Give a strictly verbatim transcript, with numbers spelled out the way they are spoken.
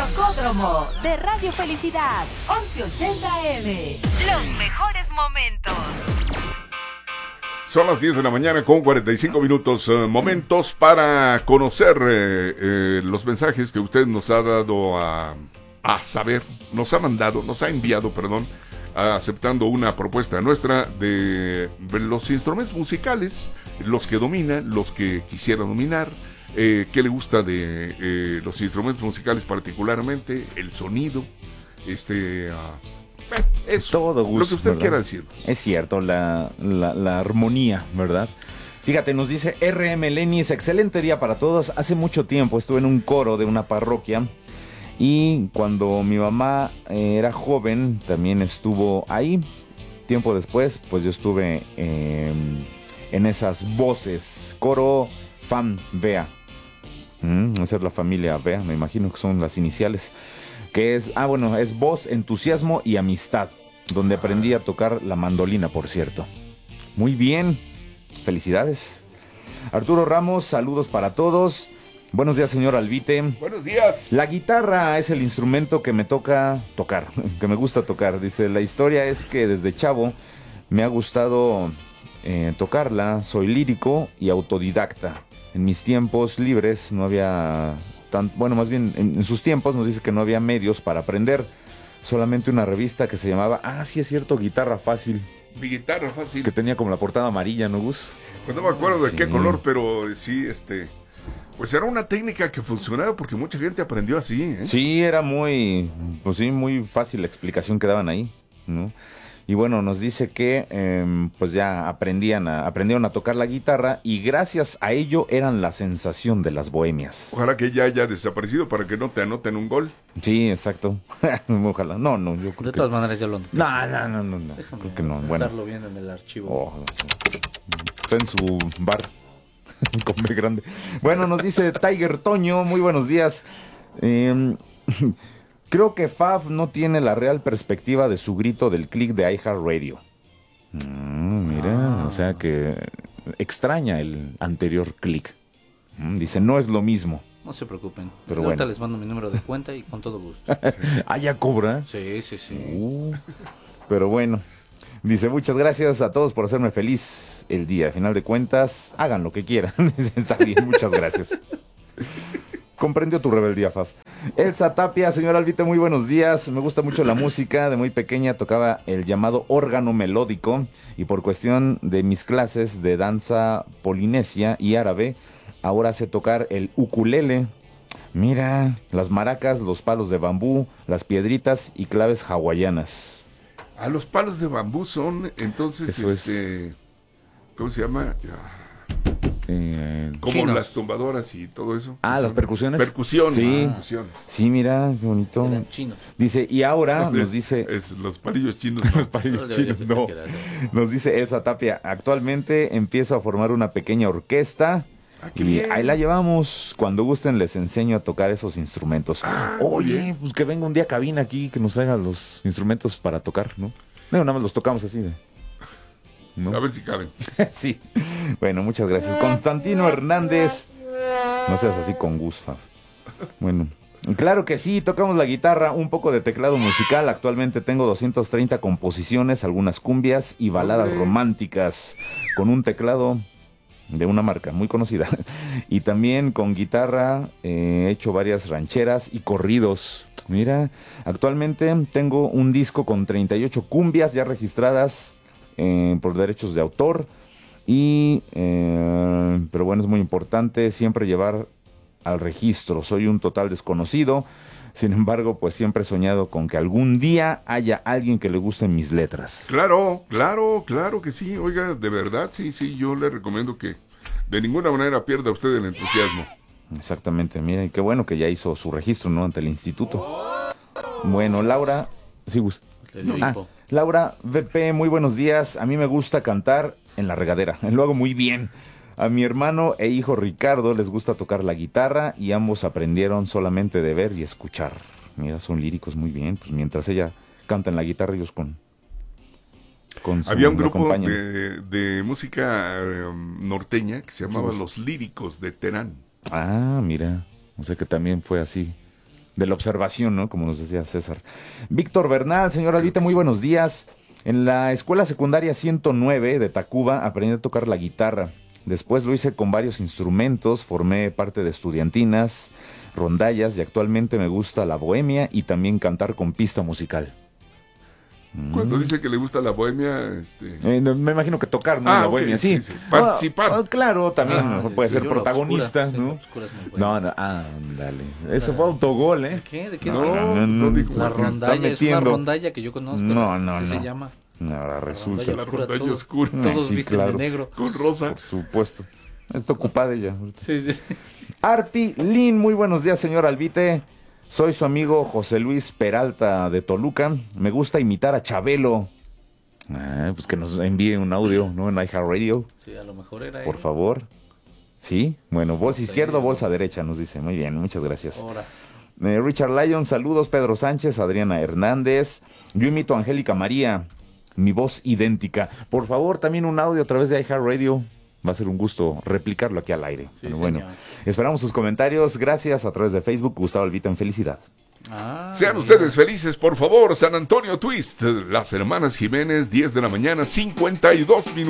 Rocódromo de Radio Felicidad, once ochenta A M. Los mejores momentos. Son las diez de la mañana con cuarenta y cinco minutos. Uh, momentos para conocer eh, eh, los mensajes que usted nos ha dado a, a saber, nos ha mandado, nos ha enviado, perdón, aceptando una propuesta nuestra de los instrumentos musicales, los que domina, los que quisiera dominar, eh, qué le gusta de eh, los instrumentos musicales particularmente, el sonido, este... Uh, Eso, todo gusto, lo que usted ¿verdad? quiera decir. Es cierto, la, la, la armonía, ¿verdad? Fíjate, nos dice R M Lenis, excelente día para todos. Hace mucho tiempo estuve en un coro de una parroquia y cuando mi mamá eh, era joven también estuvo ahí. Tiempo después, pues yo estuve eh, en esas voces. Coro Fam Vea. Mm, esa es la familia Vea, me imagino que son las iniciales. Que es, ah bueno, es voz, entusiasmo y amistad, donde aprendí a tocar la mandolina, por cierto. Muy bien, felicidades. Arturo Ramos, saludos para todos. Buenos días, señor Albite. Buenos días. La guitarra es el instrumento que me toca tocar, que me gusta tocar. Dice, la historia es que desde chavo me ha gustado eh, tocarla, soy lírico y autodidacta. En mis tiempos libres no había... Tan, bueno, más bien en, en sus tiempos nos dice que no había medios para aprender, solamente una revista que se llamaba, ah, sí es cierto, Guitarra Fácil. Mi guitarra fácil. Que tenía como la portada amarilla, ¿no, Gus? Pues no me acuerdo de sí. qué color, pero sí, este... Pues era una técnica que funcionaba porque mucha gente aprendió así, ¿eh? Sí, era muy, pues sí, muy fácil la explicación que daban ahí, ¿no? Y bueno, nos dice que eh, pues ya aprendían a, aprendieron a tocar la guitarra y gracias a ello eran la sensación de las bohemias. Ojalá que ya haya desaparecido para que no te anoten un gol. Sí, exacto. Ojalá. No, no, yo creo De todas que... maneras ya lo anoté. No, no, no, no, no. Eso creo no, que no. Bueno. Estarlo viendo en el archivo. Oh, está en su bar con B grande. Bueno, nos dice Tiger Toño, muy buenos días. Eh, Creo que Faf no tiene la real perspectiva de su grito del click de iHeartRadio. Mm, mira, ah. o sea que extraña el anterior click. Mm, dice, no es lo mismo. No se preocupen. Pero ahorita bueno. les mando mi número de cuenta y con todo gusto. ¿Ah, ya cobra? Sí, sí, sí. Uh, pero bueno. Dice, muchas gracias a todos por hacerme feliz el día. Al final de cuentas, hagan lo que quieran. Está bien, muchas gracias. Comprendió tu rebeldía, Faf. Elsa Tapia, señor Albite, muy buenos días. Me gusta mucho la música. De muy pequeña tocaba el llamado órgano melódico y por cuestión de mis clases de danza polinesia y árabe, ahora sé tocar el ukulele. Mira, las maracas, los palos de bambú, las piedritas y claves hawaianas. Ah, los palos de bambú son, entonces, Eso este... es. ¿Cómo se llama? Eh, Como chinos. las tumbadoras y todo eso. Ah, las percusiones. Percusión. Sí. Percusión. Sí, mira, qué bonito. Eran chinos. Dice, y ahora Es- nos dice... Es los palillos chinos. Los palillos No debería chinos, ser no. que era, Nos dice Elsa Tapia, actualmente empiezo a formar una pequeña orquesta Ah, qué y bien. ahí la llevamos. Cuando gusten les enseño a tocar esos instrumentos. Ah, muy Oye, bien. pues que venga un día a cabina aquí, que nos traiga los instrumentos para tocar, ¿no? No, nada más los tocamos así de... ¿no? A ver si caben. Sí. Bueno, muchas gracias. Constantino Hernández. No seas así con Gus, Faf. Bueno, claro que sí, tocamos la guitarra, un poco de teclado musical. Actualmente tengo doscientas treinta composiciones, algunas cumbias y baladas ¡Ole! románticas con un teclado de una marca muy conocida. Y también con guitarra eh, he hecho varias rancheras y corridos. Mira, actualmente tengo un disco con treinta y ocho cumbias ya registradas eh, por derechos de autor. Y, eh, pero bueno, es muy importante siempre llevar al registro. Soy un total desconocido. Sin embargo, pues siempre he soñado con que algún día haya alguien que le gusten mis letras. Claro, claro, claro que sí. Oiga, de verdad, sí, sí, yo le recomiendo que de ninguna manera pierda usted el entusiasmo. Exactamente, mira, y qué bueno que ya hizo su registro, ¿no? Ante el instituto. Bueno, Laura... Sí, Gus. Le dio Ah, hipo. Laura V P, muy buenos días. A mí me gusta cantar en la regadera. Lo hago muy bien. A mi hermano e hijo Ricardo les gusta tocar la guitarra y ambos aprendieron solamente de ver y escuchar. Mira, son líricos muy bien. Pues mientras ella canta en la guitarra, ellos con... con su- Había un lo grupo acompañan. de, de música eh, norteña que se llamaba Sí. Los Líricos de Terán. Ah, mira. O sea que también fue así. de la observación, ¿no? Como nos decía César. Víctor Bernal, señor Albita, muy buenos días. En la escuela secundaria ciento nueve de Tacuba aprendí a tocar la guitarra. Después lo hice con varios instrumentos, formé parte de estudiantinas, rondallas y actualmente me gusta la bohemia y también cantar con pista musical. Cuando dice que le gusta la bohemia, este... Eh, no, me imagino que tocar, ¿no? Ah, la ok, bohemia, sí. sí, sí. Participar. Ah, ah, claro, también Ah, mejor puede sí, ser yo la protagonista, obscura, sí, ¿no? la obscura es muy buena. No, no, ándale. Ese fue autogol, ¿eh? ¿De qué? ¿De qué? No, no, no no, dijo La Martín. ronda- rondalla está es una metiendo. rondalla que yo conozco. No, no, ¿Qué no. se llama? Ahora resulta. Rondalla La oscura, rondalla todos- oscura. Todos Sí, visten claro. de negro. Con Rosa. Por supuesto. Está ocupada ella. Sí, sí. Arpi Lin, muy buenos días, señor Albite. Soy su amigo José Luis Peralta de Toluca. Me gusta imitar a Chabelo. Ah, pues que nos envíe un audio, ¿no? En iHeartRadio, Sí, a lo mejor era por él. favor. Sí, bueno, bolsa Sí. izquierda, bolsa derecha, nos dice. Muy bien, muchas gracias. Ahora. Eh, Richard Lyon, saludos. Pedro Sánchez, Adriana Hernández. Yo imito a Angélica María, mi voz idéntica. Por favor, también un audio a través de iHeartRadio. Va a ser un gusto replicarlo aquí al aire. Sí, Pero bueno, señor. esperamos sus comentarios. Gracias a través de Facebook. Gustavo Albita en felicidad. Ah, Sean mira. ustedes felices, por favor. San Antonio Twist. Las hermanas Jiménez, diez de la mañana, cincuenta y dos minutos.